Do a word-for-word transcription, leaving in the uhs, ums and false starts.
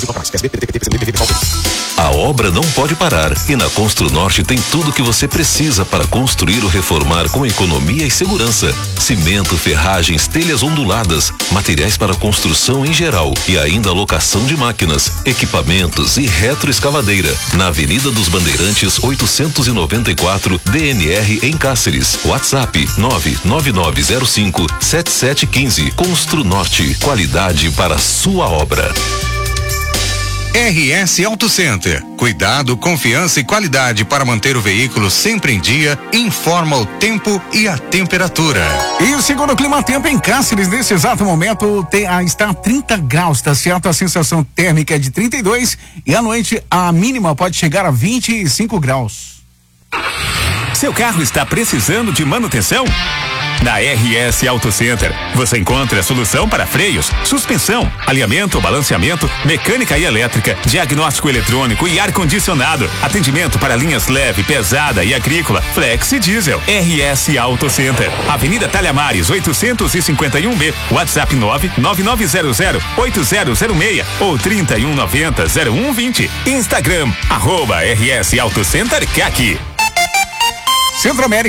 A obra não pode parar e na Construnorte tem tudo que você precisa para construir ou reformar com economia e segurança. Cimento, ferragens, telhas onduladas, materiais para construção em geral e ainda locação de máquinas, equipamentos e retroescavadeira. Na Avenida dos Bandeirantes oitocentos e noventa e quatro, D N R em Cáceres. WhatsApp nove nove nove zero cinco sete sete um cinco. Construnorte, qualidade para a sua obra. R S Auto Center. Cuidado, confiança e qualidade para manter o veículo sempre em dia. Informa o tempo e a temperatura. E o segundo Clima Tempo em Cáceres, nesse exato momento, tem, ah, está a trinta graus, tá certo? A sensação térmica é de trinta e dois e à noite a mínima pode chegar a vinte e cinco graus. Seu carro está precisando de manutenção? Na R S Auto Center, você encontra a solução para freios, suspensão, alinhamento, balanceamento, mecânica e elétrica, diagnóstico eletrônico e ar-condicionado. Atendimento para linhas leve, pesada e agrícola, flex e diesel. R S Auto Center, Avenida Talhamares, oitocentos e cinquenta e um B, WhatsApp nove nove nove zero zero oito zero zero seis ou trinta e um noventa zero um vinte. Instagram, arroba R S Auto Center C A C. Centro América